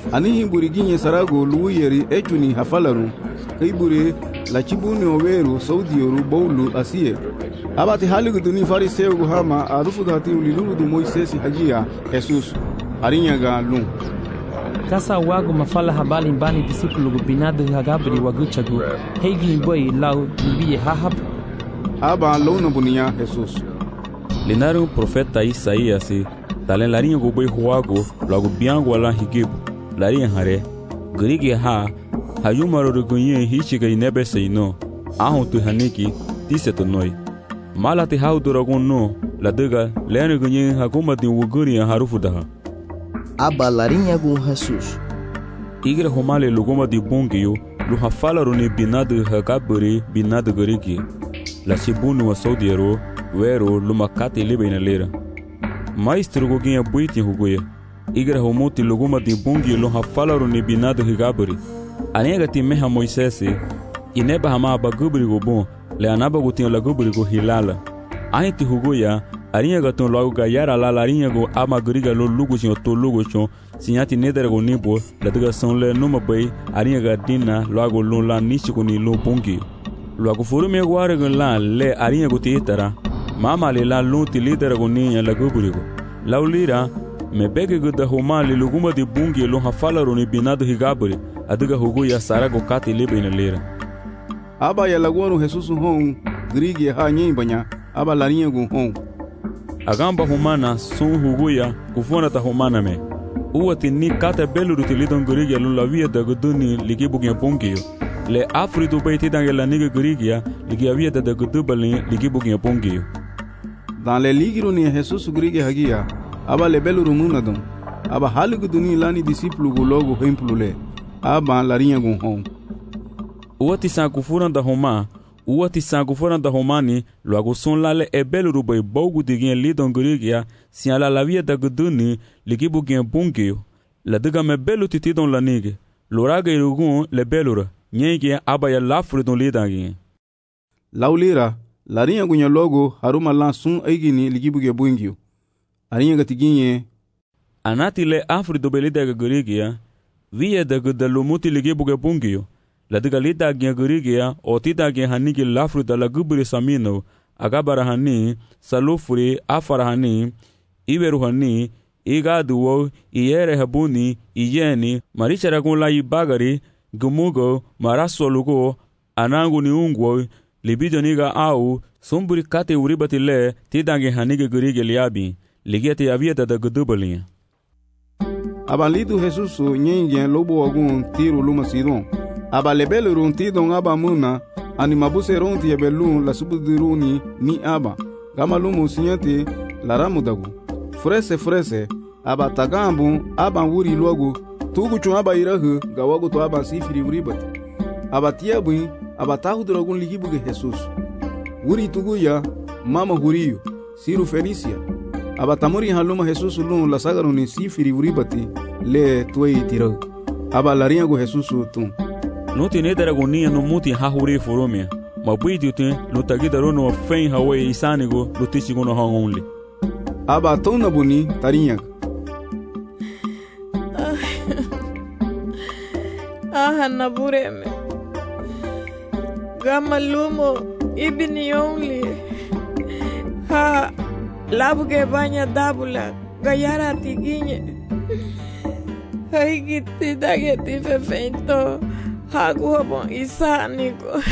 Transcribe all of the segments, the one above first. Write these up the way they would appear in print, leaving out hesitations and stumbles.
Anihi buriginye sarago luuyeri echuni hafalaru. Kaibure la chibuni oweru saudioru boulu asiye. Abati haliguduni fariseu guhama arufu dhati ulilulu du Moisesi hajia Jesus. Arinyaga lung. Kasa wagu mafala habali mbani disipulu binadu hagabri waguchagu. Hegi boy lau nibiye hahab. Aba lona bunia Jesus. Linaru profeta Isaías talen larinha go boi huago logo biango ala higibu larinha hare grige ha hayumaro rugunye hichiga inebe seino ahu tu haniki tiseto noi malati hau duragon no ladaga lene gunye haguma din wuguri harufu daha aba larinha gun Jesus igre homale luguma di bongio lu hafala runi binadu hagaburi binadu grige la chibunu wa saudiero wero lumakati libe lera maestro goginha buiti hugoya igra homoti luguma di bungi lo hafalaru ni binado higaburi anega ti meha Moisesi ineba hama bagubri go bon le anaba gutin la gubri go hilala ainti hugoya arinha gaton logo gayara la larinha go amagriga lo lugo sin to lugo chon sinyati nedere go nibo la daga son le numa bay arinha gadina logo lo la nichiko ni lo bungi logo forume gware go la le arinha go titara mama le la lunti lidera go niya la guburigo laulira me bege go da homa le luguma de bungi lo hafala ro ni binado higaburi adiga hugo ya sara go kati libe ina lera aba ya lagono Jesus hon grigi ha nyimbanya aba larinha go hon agamba humana sun hugo ya kufona ta humana me uwati ni kata belu rutilidon grigi lo la via da goduni ligibu gen bungi le afrido baiti dangela niga grigi ya ligi via da godubali ligibu gen bungi. Dans les ligres ni Jesus grige hagia aba lebelu rumunadum aba haliguduni lani disciplu go logo hemplule aba larinha go hon uati sankufuran da homani logo son lale ebelu rubai bogu digin lidon grigia siala la via da guduni ligibu gen bungio la diga me belu titidon lanige loraga irugun le belura nyege aba ya lafridon lidangin laulira larinha gunya logo haruma lansun aigini ligibuge bungio arinha gatiginye anati le afrido belida garigia via da gudalumuti ligibuge bungio la digalita gya garigia otita gya haniki lafrida la gubri samino agabara hani salufuri afara hani iberu hani igaduwo iyere habuni iyeni marichara gun la ibagari gumugo marasolugo anangu ni ungwo libido niga au sumburi kate uribati le tidange hanige gurige liabi ligete yavieta da gudubalinha abalido Jesus nyengen lobo agun tiro luma sidon abalebele ron tidon aba muna animabuse ron tiebelun la subudiruni ni aba gama lumu sinyate la ramudagu frese aba tagambu aba wuri logo tugu chun aba irahu gawagu to aba sifiri uribati aba tiabu aba tahuduragun ligibuge Jesus wuri tugu ya mama huriyo siru Felicia aba tamuri haluma Jesus lun la sagaruni sifiri uribati le tuei tiro aba larinha go Jesus tun no tiene dragonia no muti hahuri foromia mabuidi tu no tagidaro no fen hawe isanigo lo tisigo no only aba tona buni tarinha nabureme gama lumo ibini only ha labuge banya dabula gayara tiginye haigiti dageti fefento hagu bon isanigo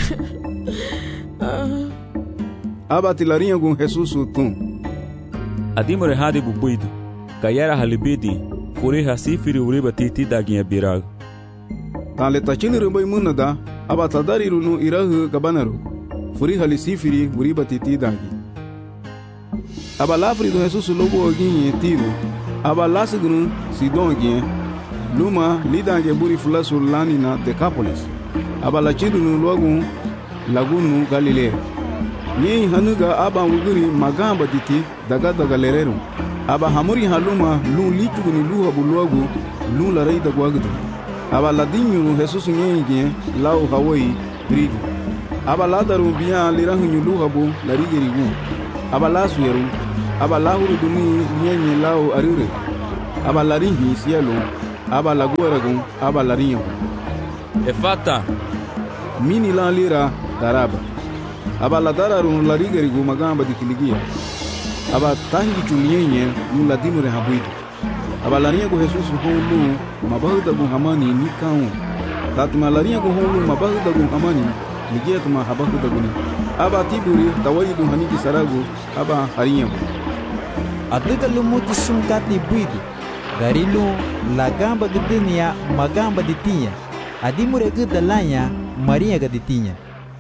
aba tilarinha com Jesus tun adimore hadi bubuido gayara halibidi fure hasifiri uriba titi daginha birag tale tachini rumbai munada aba tadari runu irahu gabanaru furi halisifiri uriba titi dagi aba lafri do Jesus lobo oginye tiro aba lasigunu sidon gien luma lidange buri fulasu lani na Decapolis aba lachidunu logu lagunu Galilea ni hanuga aba wuguri magamba diti daga lerero aba hamuri haluma lu lichuguni luha buluagu lu la reida gwagdu aba ladinyu Jesus nyenge lau hawai brigi aba ladaru biya lirahunyu luha bu larigerigu aba lasu yeru aba lahuru duni nyenye lau arure aba laringi sielo aba lagueragun aba larinyagun. Efata. Mini la lira daraba. Aba la dararun la rigerigu magamba di kiligia. Aba tangi chunyenye lu ladino re habuidu. Aba larinyagu Jesus holu mabahuda gun hamani ni kaun. Tatuma larinyagu holu mabahuda gun hamani ligia tuma habahuda guni. Aba tiburi tawaidu haniki saragu aba harinyagu. Adliga lumuti sumkati buidu. Darilu lagamba gedenia magamba ditinha. Adimure gedalanya Maria gaditinha.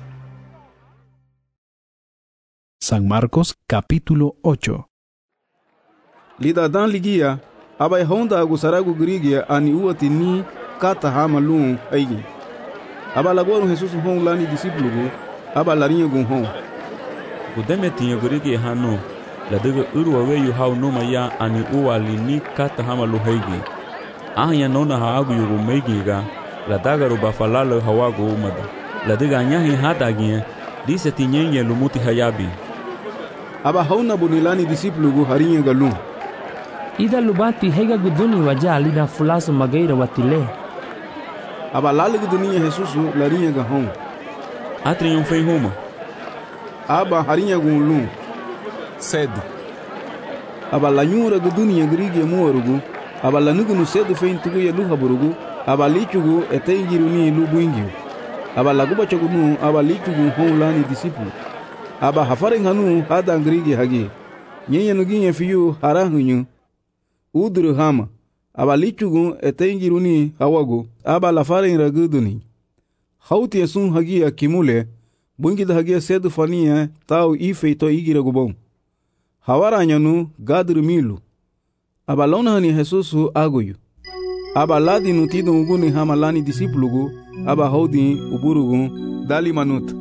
San Marcos capítulo 8. Lida dan ligia aba honda agusaragu grigia ani uati ni kata hamalun aigi. Aba lagoru Jesus hon lani discípulo aba larinyagu hon. Kudeme tinha grigia hanu. Ladaga urwa weyu hau noma ya ani uwali ni kata hamalu heigi. Ahya nona haagu yugu meigiga. Ladaga ruba falalo hawagu umada. Ladaga nyahi hadagia. Dise tinyenye lumuti hayabi. Aba hauna bunilani disiplugu harinya galun. Ida lubati hega guduni waja lida fulasu magaira watile. Aba lali gudunia Jesusu larinya gahon. Atri yon fei homa. Aba harinya gunlun. Cedo. Aba la nyura gudunia grigi muarugu. Aba la nugunu cedo fei ntugu ya luha burugu. Aba lichugu etengiruni lubuingiu. Aba la guba chagunu aba lichugu hon lani disiplu. Aba hafaring hanu hada ngrigi hagi. Nyenye nuginye fiyu harahunyu. Udru hama. Aba lichugu etengiruni hawagu. Aba la faring raguduni. Hauti esun hagia kimule. Bungida hagia sedu fania tau ifeito igira gubon. Hawaranyanu gadru milu. Aba lona hani Jesusu aguyu. Aba ladi nutido uguni hama lani disiplugu. Aba haudi uburugu dali manut.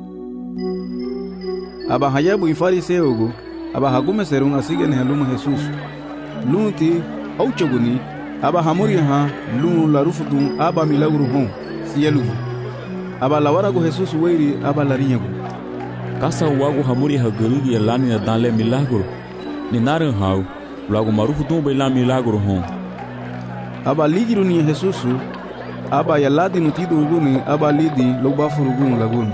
Aba hayabu ifariseugu. Aba hagume serung asigen heluma Jesus. Lunti auchoguni. Aba hamuri ha lun larufudun aba milagru hon sielugu. Aba lawaragu Jesus weiri aba larinyagu. Kasa wagu hamuri hagerigi ya lani na danle milagro. Ni narin hau lagu marufudun bela milagro hon. Aba ligiru ni Jesusu. Aba yaladi nutido uguni aba lidi lobafurugun laguni.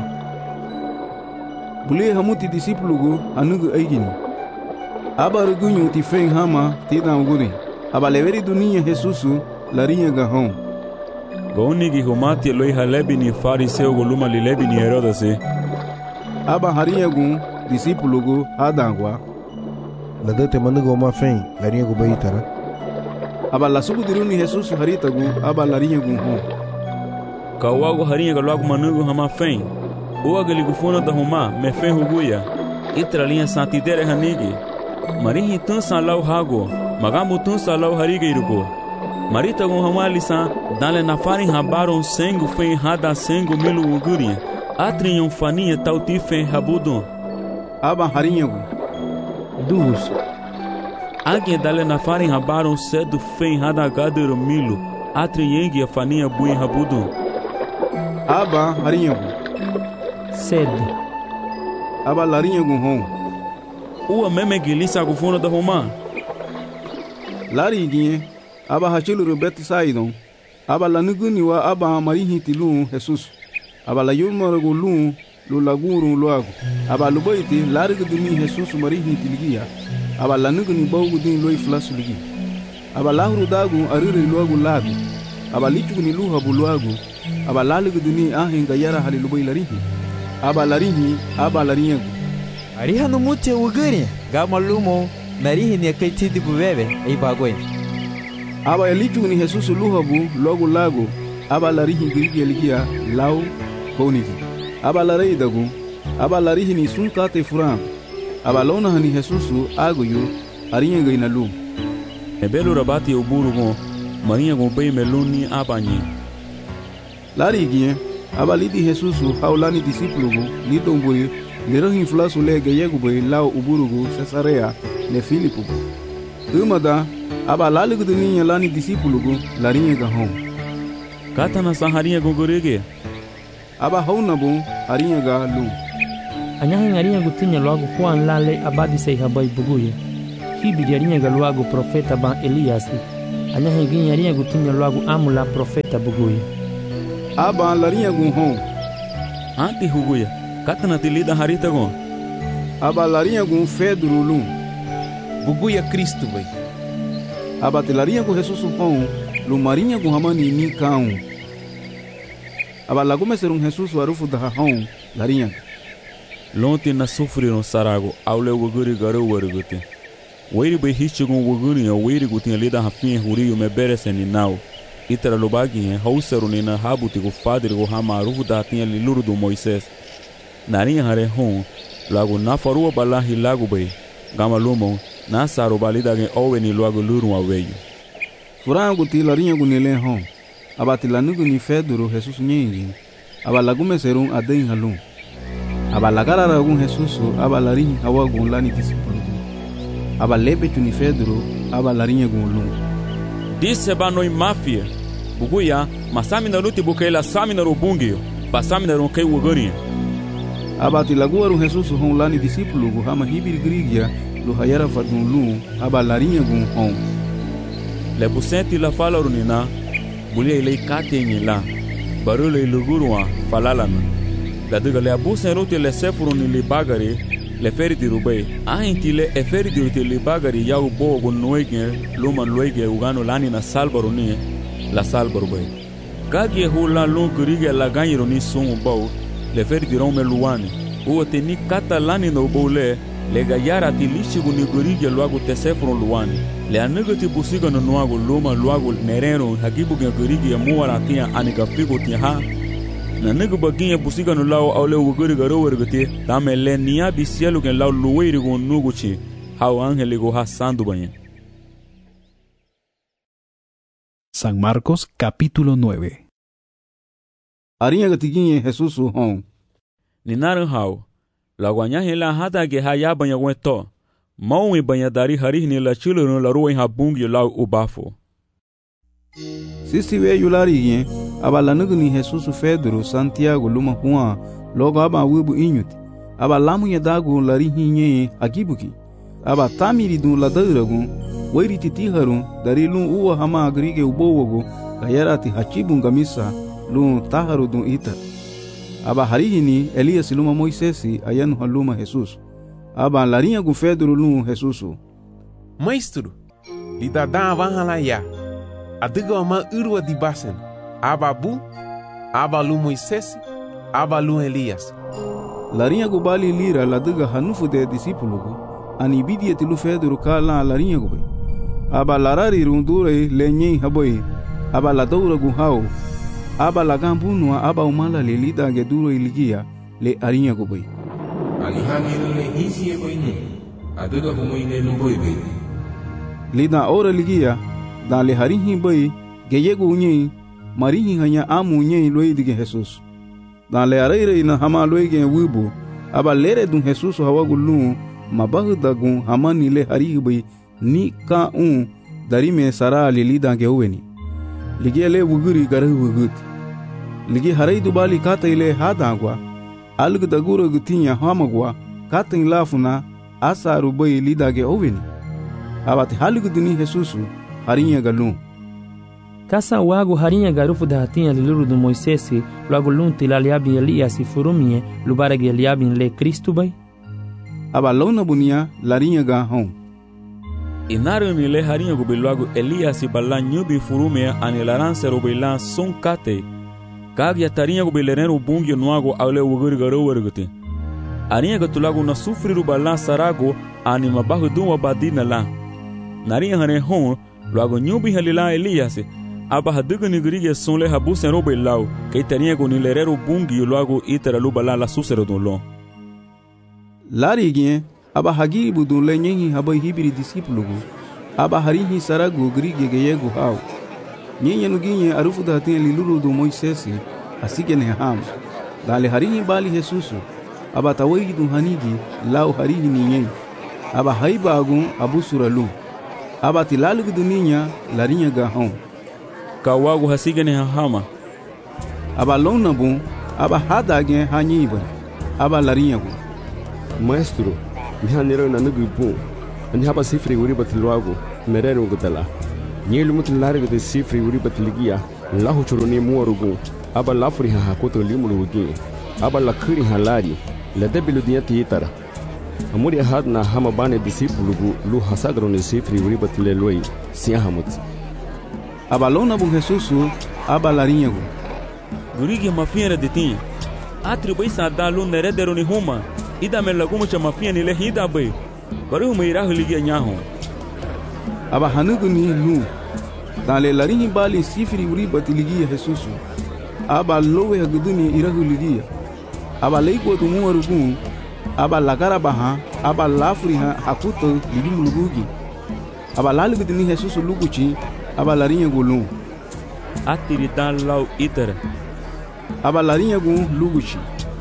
Bule hamuti disiplugu anugu eigini. Aba rugunyu ti feng hama tida uguni. Aba leveri dunia Jesusu larinya gahon. Gauni gi humati loi halebi ni fariseu guluma lilebi ni Herodase. Aba harinya gun disiplugu hadangwa. Ladate manugo ma feng larinya gu baitara. Aba la sugu diruni Jesusu haritagu aba larinya gun hon. Kawagu harinya galwagu manugo hama feng. Uwa galigufuna da huma me feng huguya. Itra linha santidere hanigi. Marihi tun san lau hago. Magamu tun san lau harige irugo. Marita gun hama lisan dale na farin habaron sengu feng hada sengu milu ugurinha. Atrin yon faninha tauti feng habudon. Aba harinya gun. Dus. Alguém dale na farin habaron cedo feng hada gadero milu. Atrin yengi a faninha buin habudon. Aba harinya gun. Sed. Aba larinha gun hon. Uwa meme gilisa gufuna da homa. Lari ginye. Aba hachilu rubeti saidon. Aba la nuguni wa aba marihi tilun Jesus. Aba la yulmaragu lun lu laguru luagu. Aba lubaiti lari guduni Jesus marihi tiligia. Aba la nuguni baugu din loi flasu ligi. Aba lahuru dagu arire luagu lagu. Aba lichuguni luha buluagu. Aba lali guduni ahinga yara hali lubai larihi. Aba larihi aba larinyagu. Ariha no muti uguri. Gamalumo narihi ni kaitidi bubebe ei bagoi. Aba yalichuguni Jesus luhabu logu lagu. Aba larihi girigi eligia lau konigi. Aba larei dagu. Aba larihi ni sunkate furam. Aba lona hani Jesusu aguyu arinyaga inalu. Ebelu rabati uburugo. Marinha gombei meluni abanyi. Lari gie. Aba lidi Jesusu haulani disiplugu lidombui lirahin flasu lege yegubui lau uburugu Cesarea ne Filipugu. Umada aba laligu dunia lani disiplugu larinha gahon. Kata na saharinha gogorege. Aba haunabu harinha ga lu. Anyahin arinha gutinya logo kuan lale abadi sei habai buguye. Hibidi arinha ga logo profeta ban Eliasi. Anya hengin yarinha gutinha logo amula profeta buguia. Aba larinha gun hon. Anti huguia. Katana tilida harita gon. Aba larinha gun Pedro lum. Buguia Cristo bai. Aba larinha gun Jesus hon. Lumarinha gun hamani ni kaun. Aba lagume ser Jesus warufu da hon larinha. Lonte na sofreram sarago aule waguri garo warugute. Wairi bai hichigun waguri ya wairi gutin lida hafin huriyo me bereseni nau. Itara lobagi hausaru nina habuti go fadri go hama rufu da tinha liluru do Moisés. Narinha hare hon lago na farua balahi lago bai. Gama lumon na saro balida gen oweni lago luru aweyo. Furango ti larinha gunile hon. Aba tilanugu ni Pedro Jesus nyingi. Aba lagume serum adein halum. Aba lagara ragun Jesus aba larinha hawa gun lani discipulu. Aba lepe tuni Pedro aba larinha gun lum. Disse banoi mafia. Buguia masami na luti bukaila sami na robungio. Basami na ronkei waguri. Aba tilaguaru Jesus hon lani discipulu gu hama hibir grigia lo hayara fadun lum aba larinha gun hon. Le busenti la fala runina. Bulia ilei katenye la. Barule ilugurua falalana. La diga le abusen rote le sefuruni le bagari le feriti rubai. Ainti le eferiti rote le bagari yau bo gun noege luman loege ugano lani na salbaruni la salbarubai. Gagi hula lun kurige la ganyironi sumu bau le feriti rome luani. Uo teni kata lani no boule le gayara ti lishigu ni kurige luagu te sefurun luani. Le anegati busiga no nuagu luma luagu nerero hagibu gen kurige ya muara tia anigafigo tia ha. Na negu baginha busiga no lau aule wuguri garo wergete dame le nia bisielu gen lau luweiri gon nuguchi hau angeli go hasando banha. San Marcos capítulo 9. Arinha gatiginha Jesus hon. Ninaran hau la guanya hela hata ge haya banha gweto maui banha dari hari ni la chilo no la rua em habungi lau ubafo. Sisi we yulari aba lanugu ni Jesus Pedro Santiago luma Juan logo aba wibu inyuti aba lamu ya dagu lari hinye agibuki aba tamiri du la dairagu wairi titiharu dari lun uwa hama agrige ubowogo kayarati hachibun gamisa lun taharu du ita aba harihini Elias luma Moisesi ayanu haluma Jesus aba larinha gu Pedro lun Jesus. Maestro, lida da vahala ya. Adiga ama urwa di basen. Ababu, abalu Moisés, abalu Elias. Larinha gu bali lira ladiga hanufu de discipulugu. Anibidi etilu Pedro kala larinha gu bai. Aba larari rundure lenye haboi. Aba la daura gu hao. Aba la gambunua aba umala le lida geduro iligia le arinha gu bai. Alihani le hisi e bai ne. Adiga humoine lumboi bai. Lida ora ligia. Dan le harihi bai geyegu unye marihi hanya amu unye loidige Jesus. Dan le areire na hama loige wibu aba lere dun Jesus hawagulu mabahuda gun hamani le harihi bai ni ka dari me sara le lida geweni. Ligi le wuguri garahu wugut. Ligi harai dubali kata ile hadagwa algu daguro gutinya hamagwa kata ilafuna asaru bai lida geweni. Abati halgu duni Jesus harinha galum. Kasa wago harinha garufu da hatinha liluru do Moisés logo lunti la liabin Elias e furumie lubaragi liabin le Cristo bai. Aba lona bunia larinha ga hon. Inaru ni le harinha go belogo Elias e bala nyubi furumie anilaranse robela son kate. Kagi atarinha go belereno bungi noago aule wuguri garo wergute. Arinha go tulago na sufriru bala sarago anima bahu duma badina la. Narinha hane hon logo nyubi halila Elias aba hadugo ni grige sonle habusen robe lau que tarinha go ni lerero bungi logo itara lubala la susero don lon. Larigien aba hagibu dun lenyehi haba hibiri discipulugu aba harihi sarago grige geyego hau. Nyenye nuginye arufu da hatin liluru do Moisés asige ne ham. Dale harihi bali Jesus aba tawayi dun hanigi lau harihi ninyen aba haiba agun abusuralu. Aba tilalugu duninya larinha ga hon. Kawago hasige ne hama. Aba lona bun aba hadage hanyiba. Aba larinha gu. Maestro, mi hanero na nugu bun. Ani haba sifri uri batiluago merero gutala. Nyelu mutu larga de sifri uri batligia. Lahu churuni muarugu. Aba lafri ha hakoto limulugi. Aba lakiri halari. La debilu diati itara. Amuri ahad na hama bane disipulugu lu hasagrone sifri uri batleloi. Siahamut. Aba lona bu Jesusu. Aba larinhagu. Gurigi mafiera de tinha. Atribuí sada lu nerederoni huma. Ida me lagumu cha mafiani le hida bay. Baru me irahu ligia nyaho. Aba hanugu ni lu. Dale larinhi bali sifri uri batligia Jesusu. Aba lowe haguduni irahu ligia. Aba leiko tu muarugu. Aba lagara baha. Aba lafri ha hakuto lidimulugugi. Aba laliguduni Jesusu luguchi. Aba larinhagu lu. Atiri dan lau itara. Aba larinhagu luguchi.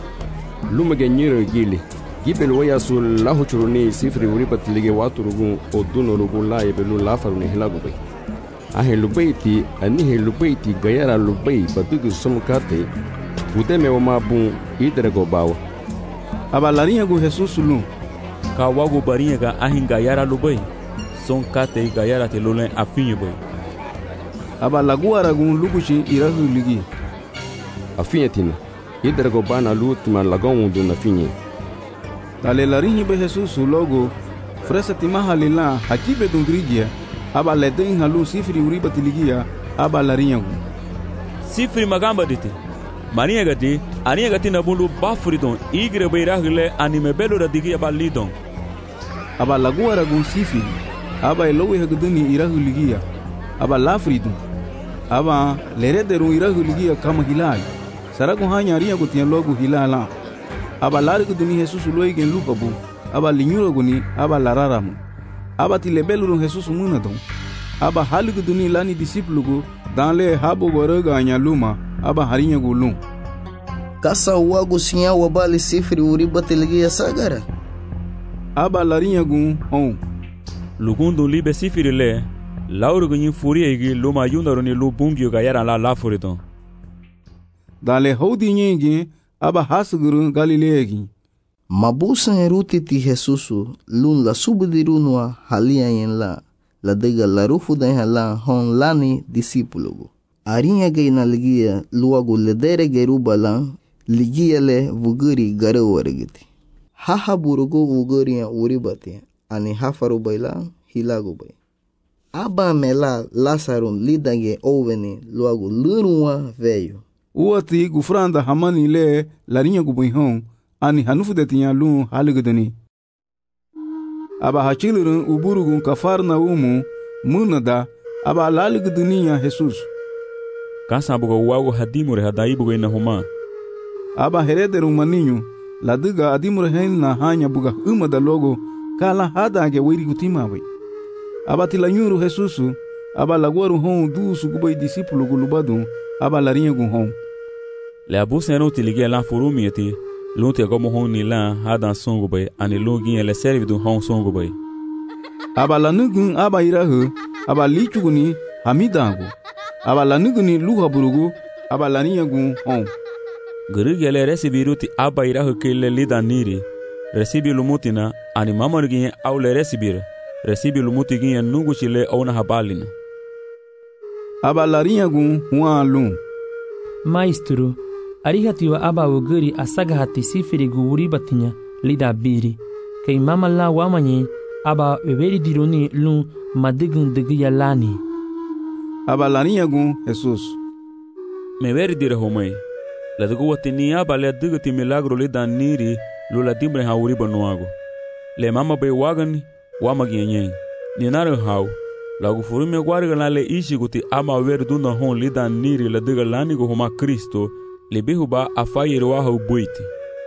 Luma genyero gili. Gibel waya sul lahu churuni sifri uri batlige waturugu oduno rugu la ebelu lafaruni hilagubay. Ahe lubayti anihe lubayti gayara lubay badugu somkate. Udeme wamabu idere gobawa. Aba larinhagu Jesus lu. Kawagu barinhaga ahin gayara lubay. Somkate gayara te lulen afinye bay. Aba laguaragun luguchi irahu ligi. Afinye tina. Idere gobana lutima lagon du na finye. Dale larinhi be Jesus logo. Fresa timaha lila hakibe dungrigia. Aba leden halu sifri uri batiligia. Aba larinhagu. Sifri magamba dite. Marinha gati, arinha gati na bundu bafridon. Igre beirahile anime belo radigi aba lidon. Aba laguaragun sifri. Aba elowe haguduni irahu ligia. Aba lafridon. Aba lerederu irahu ligia kama hilal. Saragu hanya arinha gutian logo hilala. Aba lariguduni Jesus loigen lupabu. Aba linyuroguni. Aba lararamu. Aba tilebelurun Jesus munadon. Aba haliguduni lani disiplugu. Danle habo goraga anya luma. Aba harinha gulum. Kasa wago sinya wabali sifri uri batligia sagara. Aba larinha gun on. Lugundo libe sifri le. Lauro gunyin furiegi luma yundaroni lu bungyo gayara la lafuridon. Dale hodi nyingi. Aba hasuguru Galileegi. Mabusan erutiti Jesusu lun la subudirunwa halia yen la dega la rufu den hala hon lani disipulugu. Arinha gaina ligia luagu ledere geruba lan ligia le vuguri gare warigiti. Haha burugu vuguri ya uribati ani hafaru baila hilagu bay. Aba mela Lazarun lidage oveni luagu lurunwa veio. Uati gufranda hamani le larinhagu buihon ani hanufu de tinha lu haliguduni. Aba hachilurun uburugun kafarna umu munada aba laliguduniya Jesus. Kasa buga wago hadimure hadai buga ina huma. Aba herederu maninho ladiga adimure hen na hanya buga umada logo kala hadage wiri gutimawe. Aba tilanyuru Jesus. Aba laguaru hon dusu gubai disipulu gulubadu. Aba larinhagu hon. Le abusen ero tiligia la furumieti. Lunte como hon ni la hadan songo bay. Ani lungin le servi du hon songo bay. Aba lanugun aba irahu. Aba lichuguni hamidangu. Aba lanuguni luha burugu. Aba larinhagu hon. Gurigi le resibiruti aba irahu kele lidaniri. Resibi lumutina ani mamarugin au le resibire. Resibi lumutigin nuguchile ona habalina. Aba larinhagu hualum. Maestro, arihatiwa aba uguri asagahati sifiri guuri batinya lida biri. Kei mama la wamanye aba weberi dironi lu madigun digiya lani. Aba larinhagu Jesus. Meweri dire homai. La dugu watini aba le digati milagro lida niri lu la dimbre hauri banuago. Le mama be wagan wamagiyenyen. Ninaro hau. Lagu furume guarga na le ishi guti ama verduna hon lida niri la diga lani go homa Kristo le behuba afayere wa hau buiti.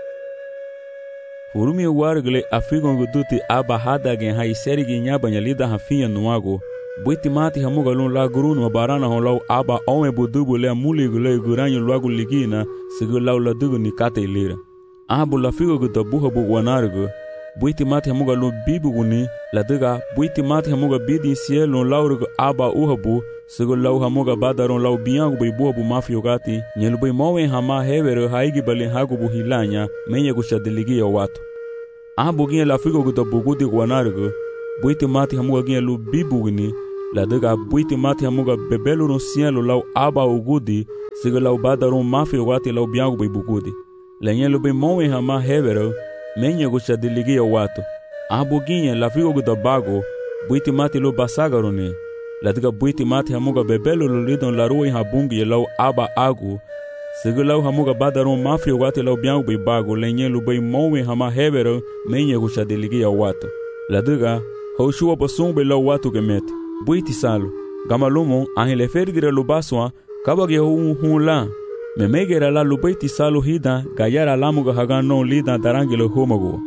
Furume guarga le afigon guduti aba hada gen hai serigi nyabanya lida hafinya nuago buiti mati hamuga lun la gurunu wa barana hon lau aba ome budubu le muligu le guranyo luagu ligina sigu lau la dugu ni kate ilira. Abu la figo gutabuha bu wanargo buiti mati hamuga lun bibu guni la diga buiti mati hamuga bidi sielo laurgo aba uhabu sigo lau hamuga badaron lau biangu bai buhabu mafiogati nyelu bai mawe hama hevere haigi bali hagu bu hilanya menye gushadiligi ya watu. Abu gine la figo gutabugu di wanargo buiti mati hamuga gine lu bibu guni la daga buiti mati hamuga bebelu no cielo lau aba ugudi siga lau badarum mafi wati lau biangu bai bugudi la nyelo bai moe hama hevero menye gucha diligia watu abuginye la figo da bago buiti mati lo basagarone la daga buiti mati hamuga bebelu lo lidon la ruin habungi lau aba agu siga lau hamuga badarum mafi wati lau biangu bai bago la nyelo bai moe hama hevero menye gucha diligia watu la daga hoshua basung bai lau watu gemete buiti salo gamalumo ahile fergira lo baswa kabage hun la memegera la lo buiti salo hida gayara lamuga hagano lida darangelo homago.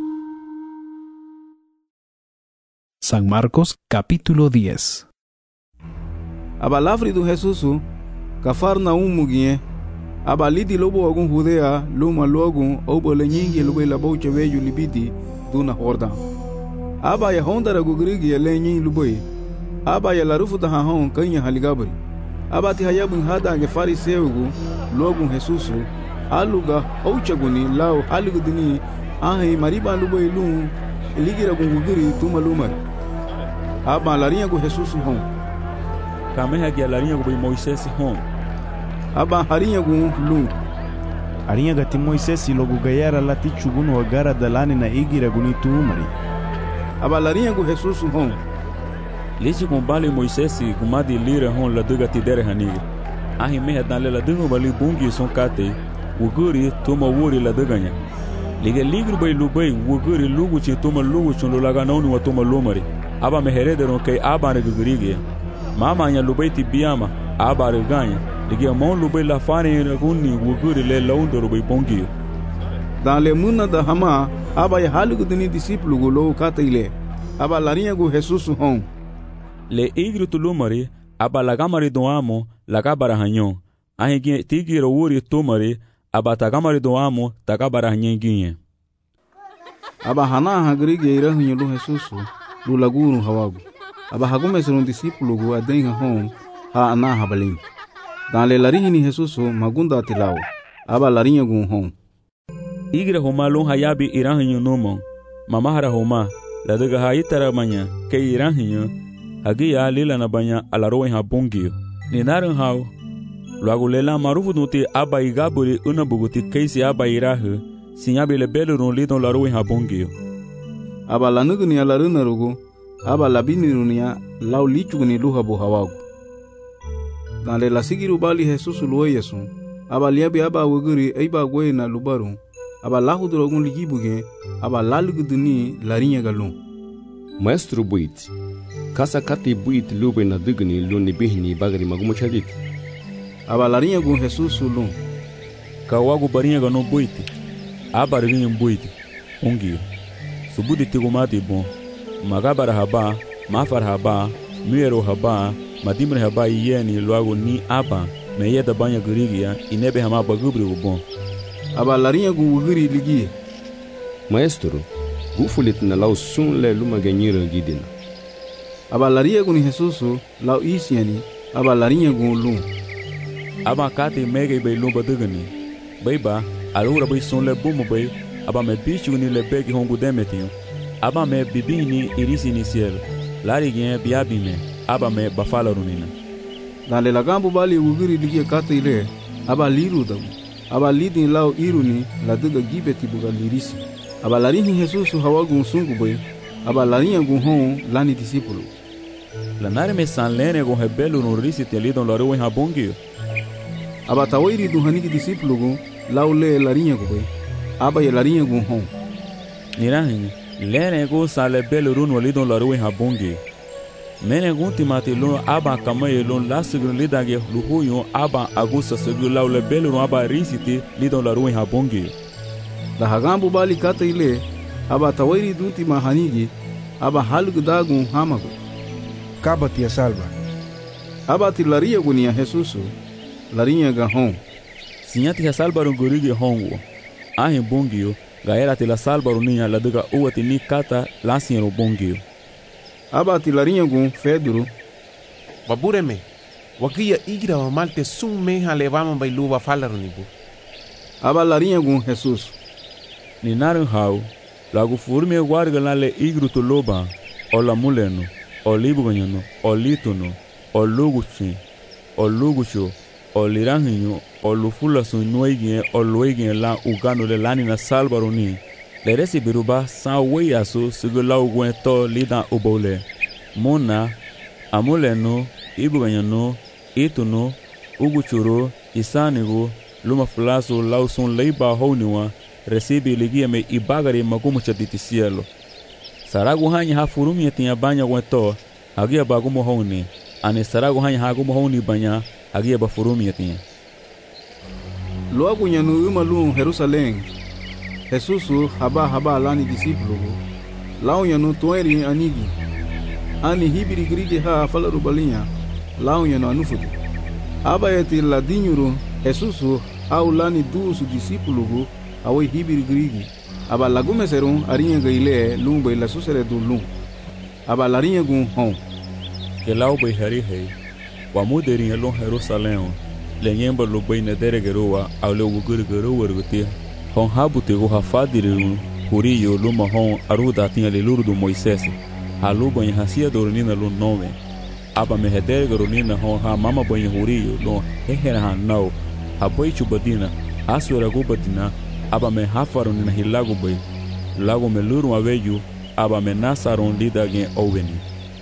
San Marcos capítulo 10. Abalafri do Jesusu Cafarnaum mugie abalidi lobo ogun Judea luma logun obole nyingi lobe la boche veju libidi duna horda aba ya hondara gugrigi lenyi luboy aba ya larufu da hahon kanya haligabri aba ti hayabun hada ge fariseugu logun Jesusu aluga ouchaguni lao alugudini ahi mariba luboy lu eligira gungugiri tumalumar aba larinha go Jesusu hon kameha ge larinha go Moisés hon aba harinha go lu harinha gati Moisés logo gayara lati chugunu agara dalani na igira guni tumari aba larinha go Jesusu hon Lisi kumbali Moisés kumadi lira hon la duga tidere haniga ahi meha dale la dungo bali bungi son kate uguri tuma wuri la duganya liga ligru bay lubai uguri lugu chi tuma lugu chun laga nauni wa tuma lumari aba meherederon kay aba ne gugurigi mama nya lubai ti biama aba reganya liga mon lubai la fane raguni uguri le laundo lubai bungi dans le muna da hama aba ya halugu dini disciplu go lo kate ile aba larinha go Jesus hon le igru tulumari aba lagamari do amo lagabara hanyon ahi tigiro wuri tumari aba tagamari do amo tagabara hanyenginye aba hana hagrige ira hunyo lo Jesusu lo laguru hawagu aba hagume serun discipulu go adenga hon ha ana habalin dans le larinha Jesusu magunda tilao aba larinha go hon igra homa lo hayabi irahinyo nomo mamahara homa la daga hayitara manya ke irahinyo agia lila na banya alaroen habungio ni naran hao luago lela marufu nuti aba igaburi una buguti keisi aba irahu sinyabe le belo ron lidon laroen habungio aba lanugni alaruna rugo aba labini runia lau lichugni luhabu hawagu dale la sigiru bali Jesus luwe yesu aba liabi aba wuguri eiba gwe na lubaru aba lahudrogun ligibuge aba laluguduni larinha galun Maestro buit kasa kati buit lube na dugni luni bihni bagri magumo chalit aba larinha gun Jesus lun kawagu barinha gano buit aba rinha buit ungio subudi tigumati bon magabara haba mafar haba muero haba madimre haba yeni luago ni aba meyeda banya gurigia inebe hama bagubri bon aba larinha gun wuguri ligie Maestro gufulit na lau sun le luma ganyira gidina aba larinha gun Jesusu lau isiani aba larinha gun lun aba kati mege be lumba dugani beiba alura be sun le bumo be aba me bichu ni le begi hongu demetio aba me bibini irisi ni cielo lari gen biabi me aba me bafala runina dale la gambo bali wuguri ligie kati ile aba liru dabu aba lidin lau iruni la duga gibeti buga lirisi aba larinha Jesusu hawagun sungu boy aba larinha gun hon lani discípulo la nare me san lene gun hebelu no risi te lidon la ruin habongio aba tawairi du haniki discípulo gun lau le larinha gun boy aba ya larinha gun hon nirahin lene gun san le belu run lidon la ruin habongio mene gun timati lo aba kamaye lo lasigun lidage luhuyo aba agusa segu lau le belu no aba risi te lidon la ruin habongio da hagambu bali kata ile aba tawairi dunti mahanigi aba halgu dagun hamago kabati ya salva aba ti laria gunia Jesusu larinha ga hon sinyati ya salva rungurigi hongo ahi bongio gaera ti la salva runia la duga uati ni kata lansien bongio aba ti larinha gun Pedro babureme wakia igra wa malte sum meha levama bai luva falarunibu aba larinha gun Jesus ni naran hau lagu furme warga na le igru to loba o la muleno o libuganyo, o lituno, o luguchi, o lugucho, o liranginyo, o lufula sunuigin, o luigin la ugano le lani na salbaroni. Le resi biruba sa weyasu sigula ugwen to lidan ubole. Mona, amuleno, ibuganyo, ituno, uguchuro, isanigo, luma fulaso lausun leiba honiwa, recibe ligia me ibagari magumu chatiti cielo. Saragu hanya ha furumi tinha banya wento, agia bagumu honi. Ane saragu hanya ha gumu honi banya, agia ba furumi tinha. Logo nyanu umalu Jerusalém. Jesusu haba lani discípulo. Lao nyanu toeri anigi. Ani hibiri grige ha falaru balinha. Lao nyanu anufudu. Aba eti ladinyuru Jesusu au lani dusu discípulo awe hibiri grigi. Aba lagume serun arinha gaile lumba ila susere du lum. Aba larinha gun hon. Que lau bai hari hei. Wa muderinha lon Jerusalém. Lenyemba lo bai na deregeroa au le ugurigero wargutia. Hon habute go hafadiru huriyo luma hon aruda tinha le luru do Moisés. Halu banha hasia dornina lo nome. Aba me hedergero nina hon ha mama banha huriyo lo hehera hanau. Haboi chubadina asura gubadina. Aba me hafaron na hilago bai. Lago me luru aweju. Aba me nasaron lida gen oweni.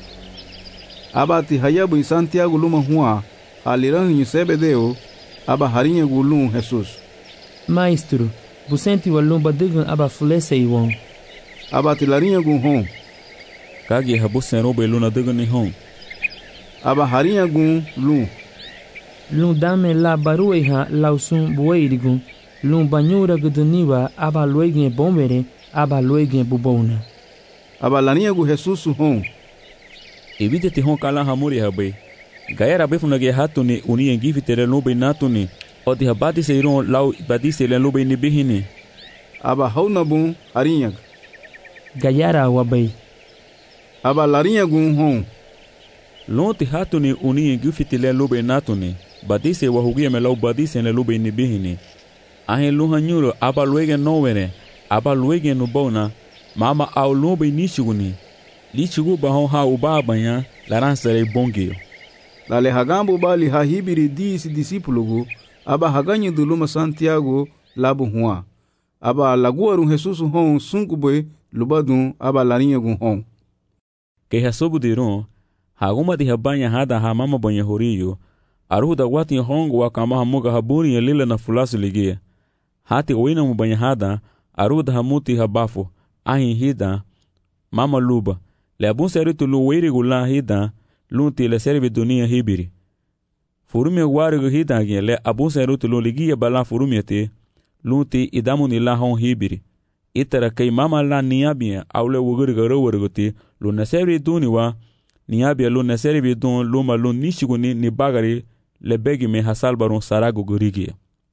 Aba ti hayabu in Santiago luma hua. Aliran em Zebedeu, aba harinha gulum Jesus. Maestro, busenti walumba digan aba fulese iwon. Aba tilarinha gun hon. Kagi habusen robe luna digan ni hon. Aba harinha gun lum. Lum dame la barueha lausun bueirigun. Lum banyura guduniwa aba luegin bombere aba luegin bubona. Aba larinha gu Jesus hon. Evite ti hon kala hamuri habe. Gaera befuna ge hatuni uni engivi tere lube natuni. Odi habati seiron lau badi sele lube ni bihini. Aba hauna bun harinha. Gayara wabai. Aba larinha gun hon. Lonti hatuni uni engivi tere lube natuni. Badi se wahugia me lau badi sele lube ni bihini. Ahen luhanyuro aba luege nowere. Aba luege nubona. Mama au lube nishiguni. Lichigu bahon ha ubabanya laransere bongio. Lale hagambo bali hahibiri disi discípulo aba haganyi duluma Santiago labu hua. Aba laguaru Jesus hon sunkubwe lubadun aba larinha gun hon. Que hasobu diron, haguma di habanya hada hamama banya horiyo, aruda wati hongo wakama hamuga haburi ya lila na fulasi ligia. Hati wina mubanya hada, aruda hamuti habafu, ahin hida, mama luba, le abun seritu luwiri gula hida, lunti le serve dunia hibiri. Furumia warigo hidagin le abun serutu lo ligia bala furumia te, lunti idamuni la hon hibiri. Itara kay mama la niabia au le wuguriga rawargoti lo naseri duniwa, niabia lo naseri dun luma lo nishiguni ni bagari le begi me hasalbaron sarago gurigia.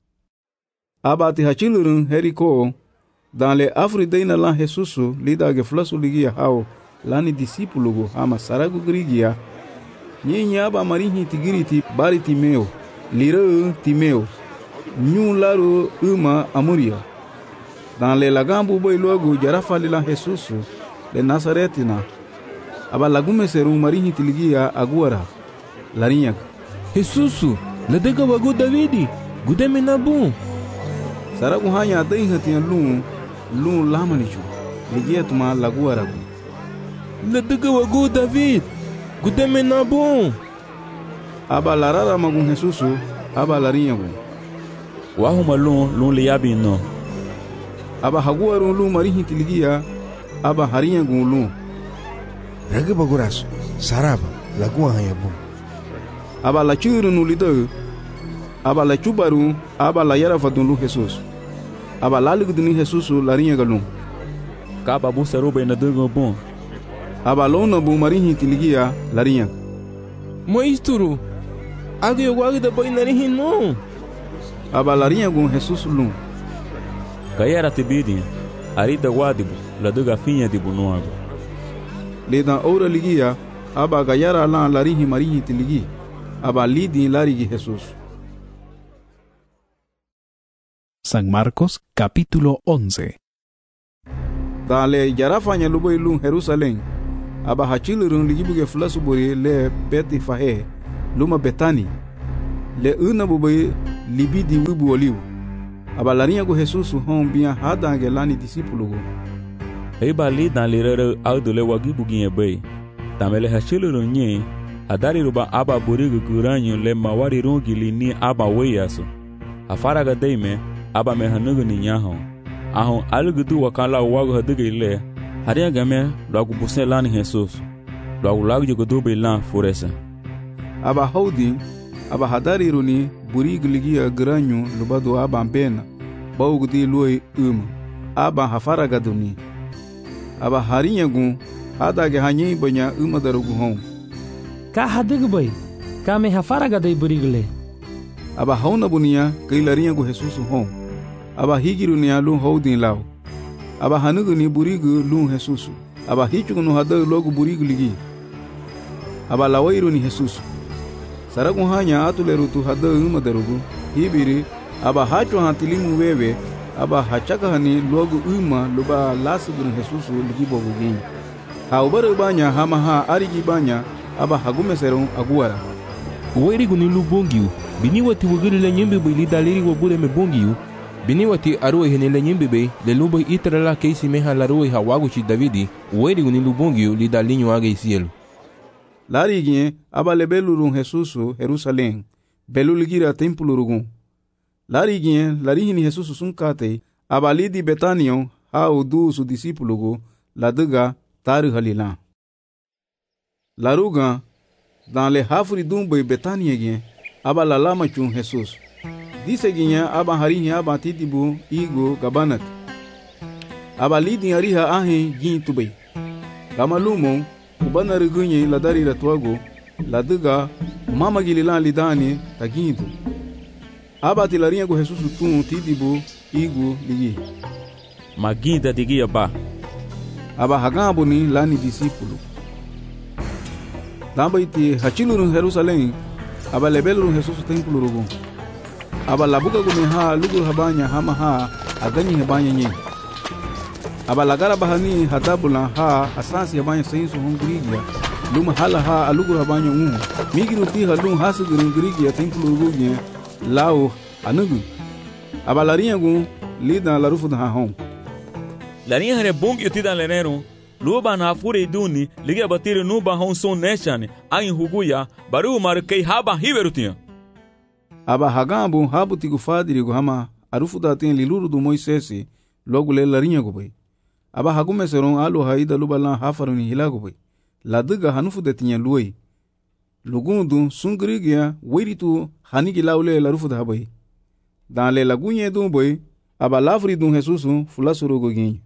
Abati hachilurun heriko, dan le afrideina la Jesusu lidage flasu ligia hao, lani discípulo ama sarago gurigia, Nyinya aba marihi tigiriti bari timeo, lira timeo, nyun laro uma amuria. Dan le lagambu boy logo jarafa lila Jesus le Nazaretina. Aba lagume seru marihi tiligia aguara, larinyak. Jesusu, la dega wago Davidi, gudeme nabu. Saragu hanya adai hatian lun lamanichu, ligia tuma laguara. La dega wago David. Gudeme na bom. Aba larara magun Jesusu, aba larinha gun. Wahuma lun liabi no. Aba haguaru lun marihi tiligia, aba harinha gun lun. Rege baguraço, saraba, lagoa hanya bom. Aba lachuru no lidau, aba lachubaru, aba la yara fadun lu Jesus. Aba laliguduni Jesusu larinha galun. Kaba busaruba na dungo bom. Aba lona bu marihi tiligia larinha. Maestro, agi wagi da boy narihi no. Aba larinha gun Jesus lun. Gayara tibidi, arida wadibu, la duga finha dibu noago. Ledan ora ligia, aba gayara la larihi marihi tiligi. Aba lidi larigi Jesus. San Marcos capítulo 11. Dale yarafanya luboy lun Jerusalén. aba hachilurun ligibuge fulasubori le beti fahe luma betani le una bubai libidi wibu oliu aba larinha go Jesus hon bia hadange lani discípulo go ei bali dan lirere audule wagibuginye bei tamele hachilurun nye adari ruba aba borigu guranyo le mawari rungili ni aba weyaso afaraga deime aba me hanugu ni nyaho ahon alugudu wakala wago hadigile haria game lagu busen lani Jesus lagu jogodo be lan foresa aba haudi aba hadari runi burigu ligia guranyo lubado aba mbena baugudi luoi aba hafaraga duni aba harinha gun adage hanyi banya darugu hon ka hadig bay ka me hafaraga dai burigle aba hauna bunia kailarinha go Jesus hon aba higirunia lu houdin law aba hanugu ni burigu lu Jesus aba hichugunu hada logo burigu ligi aba lawairu ni Jesus saragu hanya atulerutu hada darugu hibiri aba hacho hatilimu wewe aba hachaka hani logo luba lasubun Jesus ligi bogugi ha ubaru banya hama ha arigi banya aba hagume serum aguara weri guni lu bongiu bini wati wugiri le nyimbi be li daliri wobure me bongiu bini wati aruwe hene le nyimbi be le lubo itrala keisi meha la ruwe hawagu chi Davidi weri guni lu bongiu li dalinyo age cielo larigi aba le belurun Jesus Jerusalem beluligira templo rugun larigi larihini Jesus sunkate aba lidi Betanion ha udu su discípulo go laduga taru halila laruga dans le hafri dumbe Betania gen aba la lama chun Jesus dise ginya aba harinya aba titibu igo gabanat aba lidi ariha ahe gin tubei gamalumo ubana rugunye ladari ratwago laduga mama gilila lidani tagindu aba tilarinha go Jesus tun titibu igo ligi maginda digia ba aba hagambo ni lani discípulo damba iti hachilurun Jerusalem aba lebelurun Jesus templo rugo aba labuga gumi ha lugur habanya hama ha aganyi habanya nye aba lagara bahani hatabula ha asansi habanya sainsu hungrigia luma hala ha alugur habanya migiru ti halun hasugurun grigia templo rugo nye lao anugu aba larinha gun lida larufu da hon larinha hare bongi tida lenero luba na fure duni liga batire nuba hon son neshane ain huguya baru markei haba hiverutinha aba hagambu habu tigu fadiri go hama arufu da tin liluru do Moisés logo le larinha go bai aba hagume seron alu haida lubala hafaruni hilago bai laduga hanufu de tinha luoi lugundu sungrigia wiritu hanigi laule larufu da bai dans le lagunye do bai aba lafri do Jesus fulasuru go gin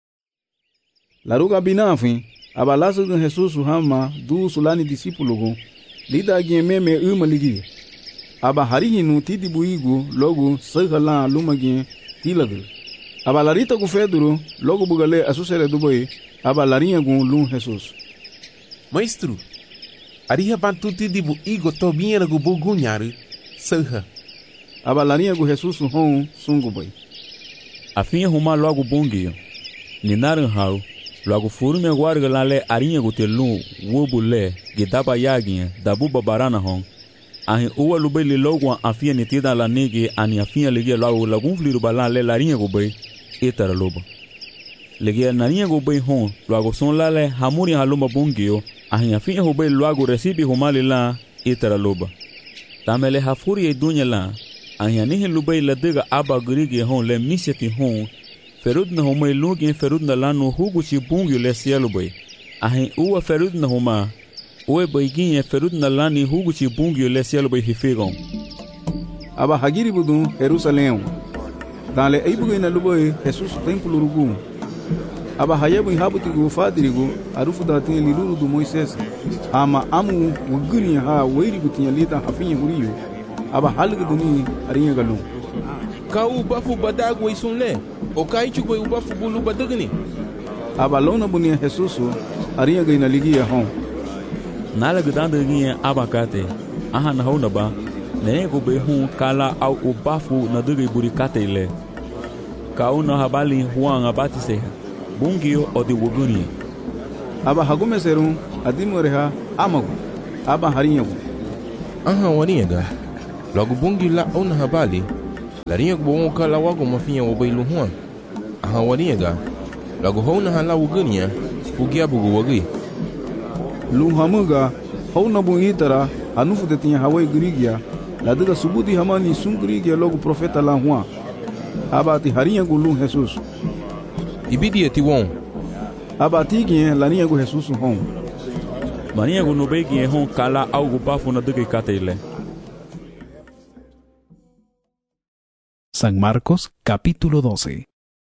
laruga binafi aba lasu do Jesus hama du sulani discípulo go lida meme ligi aba harihinu tidibu igu logo sagala lumagi tilagu aba larita go feduro logo bugale asusere do boy aba larinha go lum Jesus maestro ariha bantu tidibu igu to binha go bugunyaru saha aba larinha go Jesus hon sungo boy afinha huma logo bongio ninaran hau logo furume guarga lale arinha go telun wobule gidaba yaginha dabu babarana hon ahin uwa lubeli logo afia nitida la nege ani afia lege logo lagun fliru bala le larinha go bay etara loba lege narinha go bay hon logo son lale hamuri haluma bongio ahin afia go bay logo recibe homale la etara loba tamele hafuri e dunya la ahin anihin lubay la dega aba grige hon le miseti hon ferud na homa lugi ferud na lanu hugu chi bungio le cielo bay ahin uwa ferud na homa oe baiguinha ferud na lani hugu chi bungio le cielo bay hifegon aba hagiri budu Jerusalém dans le ibugo na luboy Jesus templo rugu aba hayebu habuti go fadirigo arufu da tin liluru do Moisés ama amu wuguri ha weiri butinha lita hafinha guriyo aba halga duni arinha galu ka u bafu badago isunle o kai chugo u bafu bulu badagni aba lona bunia Jesus arinha gaina ligia hon nala gudanda ginha abakate aha na hona ba ne go be hun kala au o bafu na dugi burikate le ka una habali huanga batise bungio o de wuguni aba hagumeserun adimoreha amagu aba harinyagu Aha waniga. Lagu bungi la ona habali. Larinha kubonga la wago mafinha wabailu huan. Aha waniga. Lagu hona hala wugania. Ugia bugu wagi. Luhamuga hona bungitara anufu detinha hawai grigia. Ladega subudi hamani sun grigia logo profeta la huan. Abati harinyagu lun Jesus. Ibidi etiwon. Abati gien larinyagu Jesus hon. Marinyagu no begi hon kala algo bafo na dega katele. San Marcos, capítulo 12.